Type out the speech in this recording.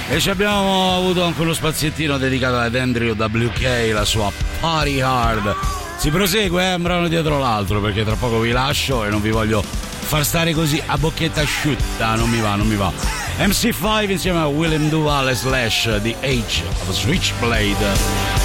E ci abbiamo avuto anche uno spaziettino dedicato ad Andrew WK, la sua Party Hard. Si prosegue, un brano dietro l'altro, perché tra poco vi lascio e non vi voglio far stare così a bocchetta asciutta, non mi va. MC5 insieme a Willem Duval / The Age of Switchblade.